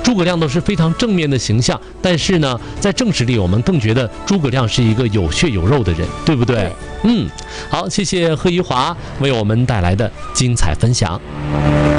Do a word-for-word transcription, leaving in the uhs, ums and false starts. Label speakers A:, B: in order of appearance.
A: 诸葛亮都是非常正面的形象，但是呢，在正史里我们更觉得诸葛亮是一个有血有肉的人，对不对？
B: 对，
A: 嗯，好，谢谢贺一华为我们带来的精彩分享。